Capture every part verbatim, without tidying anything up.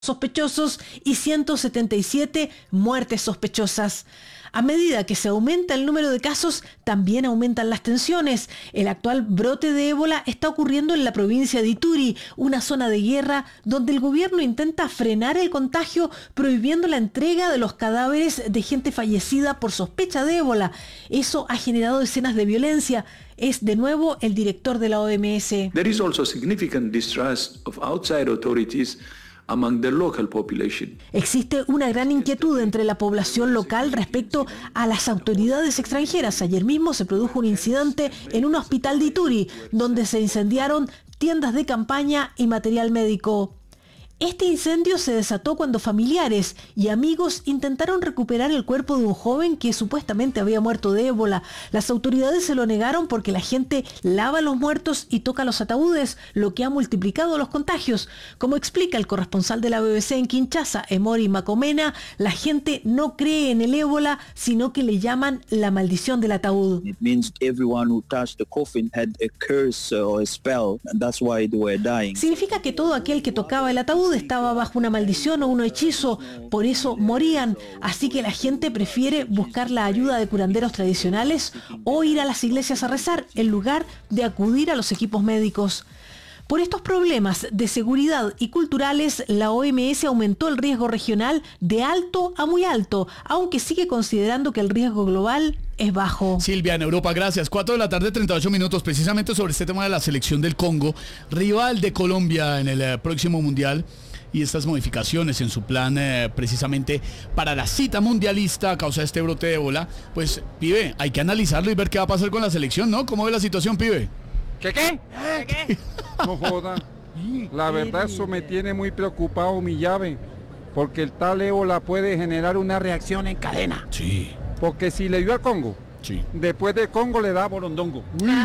sospechosos y ciento setenta y siete muertes sospechosas. A medida que se aumenta el número de casos, también aumentan las tensiones. El actual brote de ébola está ocurriendo en la provincia de Ituri, una zona de guerra donde el gobierno intenta frenar el contagio prohibiendo la entrega de los cadáveres de gente fallecida por sospecha de ébola. Eso ha generado escenas de violencia. Es de nuevo el director de la O M S. There is also significant distrust of outside authorities among the local population. Existe una gran inquietud entre la población local respecto a las autoridades extranjeras. Ayer mismo se produjo un incidente en un hospital de Ituri, donde se incendiaron tiendas de campaña y material médico. Este incendio se desató cuando familiares y amigos intentaron recuperar el cuerpo de un joven que supuestamente había muerto de ébola. Las autoridades se lo negaron porque la gente lava los muertos y toca los ataúdes, lo que ha multiplicado los contagios. Como explica el corresponsal de la B B C en Kinshasa, Emory Macomena, la gente no cree en el ébola, sino que le llaman la maldición del ataúd. It means everyone who touched the coffin had a curse or a spell, and that's why they were dying. Significa que todo aquel que tocaba el ataúd estaba bajo una maldición o un hechizo, por eso morían. Así que la gente prefiere buscar la ayuda de curanderos tradicionales o ir a las iglesias a rezar en lugar de acudir a los equipos médicos. Por estos problemas de seguridad y culturales, la O M S aumentó el riesgo regional de alto a muy alto, aunque sigue considerando que el riesgo global es bajo. Silvia, en Europa, gracias. cuatro de la tarde, treinta y ocho minutos, precisamente sobre este tema de la selección del Congo, rival de Colombia en el eh, próximo Mundial, y estas modificaciones en su plan eh, precisamente para la cita mundialista a causa de este brote de ébola. Pues, pibe, hay que analizarlo y ver qué va a pasar con la selección, ¿no? ¿Cómo ve la situación, pibe? ¿Qué qué? ¿Qué qué? No joda. La verdad eso me tiene muy preocupado, mi llave, porque el tal ébola puede generar una reacción en cadena. Sí. Porque si le dio al Congo, sí, después de Congo le da Borondongo.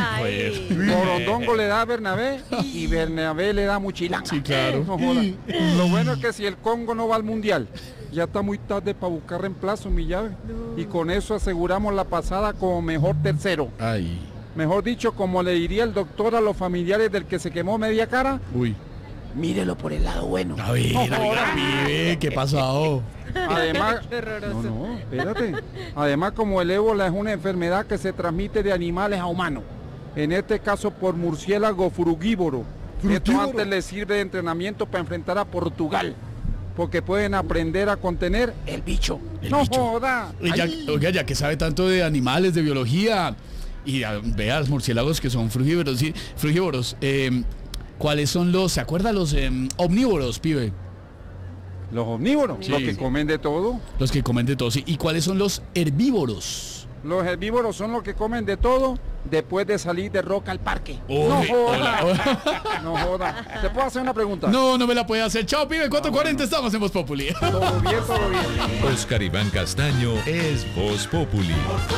Ay. Borondongo le da a Bernabé y Bernabé le da Muchilanga. Sí, claro. No joda. Lo bueno es que si el Congo no va al Mundial, ya está muy tarde para buscar reemplazo, mi llave. No. Y con eso aseguramos la pasada como mejor tercero. Ay. Mejor dicho, como le diría el doctor a los familiares del que se quemó media cara. Uy. Mírelo por el lado bueno. A ver, a ver, pibe, ¿qué pasó? Además, no, no, espérate. Además, como el ébola es una enfermedad que se transmite de animales a humanos, en este caso por murciélago frugívoro. Esto antes les sirve de entrenamiento para enfrentar a Portugal, porque pueden aprender a contener el bicho. El no bicho. joda. Ya, oiga, ya que sabe tanto de animales, de biología, y a, vea los murciélagos que son frugívoros, sí, frugívoros, eh, ¿cuáles son los, se acuerda, los eh, omnívoros, pibe? Los omnívoros, sí, los que sí. comen de todo. Los que comen de todo, sí. ¿Y cuáles son los herbívoros? Los herbívoros son los que comen de todo después de salir de roca al parque. Uy, no joda. hola. No joda. ¿Te puedo hacer una pregunta? No, no me la puede hacer. Chao, pibe. cuatro cuarenta Ah, bueno. estamos en Voz Populi. Todo bien, todo bien. Oscar Iván Castaño es Voz Populi.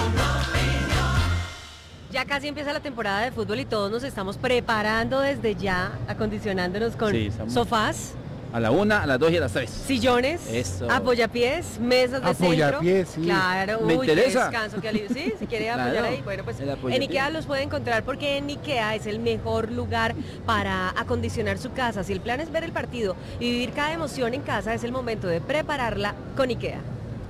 Ya casi empieza la temporada de fútbol y todos nos estamos preparando desde ya, acondicionándonos con Sí, estamos- sofás, A la una, a las dos y a las tres. sillones, Eso. apoyapiés, mesas de Apoyapiés, centro. sí. Claro, Me uy, interesa. qué descanso, qué alivio. Sí, si quiere Claro, apoyar ahí, bueno, pues el en apoyapiés. IKEA los puede encontrar porque en IKEA es el mejor lugar para acondicionar su casa. Si el plan es ver el partido y vivir cada emoción en casa, es el momento de prepararla con IKEA.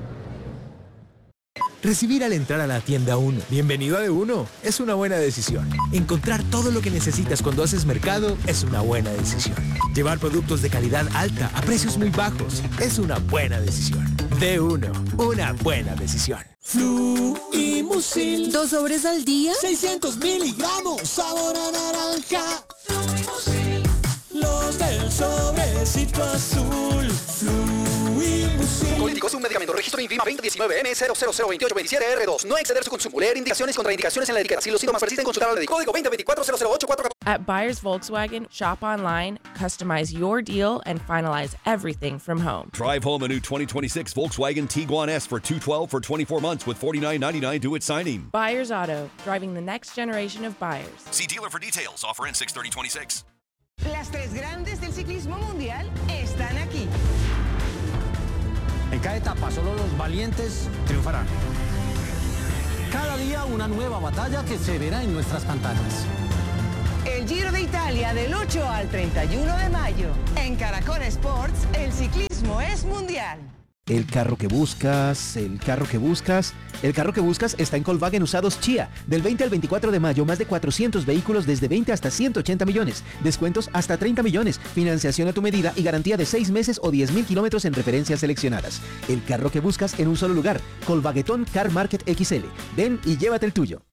Recibir al entrar a la tienda uno. Bienvenido a de uno. Es una buena decisión. Encontrar todo lo que necesitas cuando haces mercado es una buena decisión. Llevar productos de calidad alta a precios muy bajos es una buena decisión. de uno. Una buena decisión. Fluimusil. ¿Dos sobres al día? seiscientos miligramos. Sabor a naranja. Fluimusil. Los del sobrecito azul. Fluimusil. Políticos, un medicamento. Registro INVIMA veinte diecinueve M cero cero cero veintiocho veintisiete R dos. No exceder su consumo. Leer indicaciones y contraindicaciones en la etiqueta. Si los síntomas persisten, consultar al médico. Código veinte veinticuatro cero cero ocho cuatro. At Buyers Volkswagen, shop online, customize your deal, and finalize everything from home. Drive home a new twenty twenty-six Volkswagen Tiguan S for two twelve for twenty-four months with forty-nine ninety-nine due at signing. Buyers Auto, driving the next generation of buyers. See dealer for details. Offer ends six thirty twenty-six. Las tres grandes del ciclismo mundial están aquí. En cada etapa solo los valientes triunfarán. Cada día una nueva batalla que se verá en nuestras pantallas. el Giro de Italia del ocho al treinta y uno de mayo. En Caracol Sports, el ciclismo es mundial. El carro que buscas, el carro que buscas, el carro que buscas está en Volkswagen Usados Chia. Del veinte al veinticuatro de mayo, más de cuatrocientos vehículos desde veinte hasta ciento ochenta millones. Descuentos hasta treinta millones. Financiación a tu medida y garantía de seis meses o diez mil kilómetros en referencias seleccionadas. El carro que buscas en un solo lugar. Volkswagen Car Market X L. Ven y llévate el tuyo.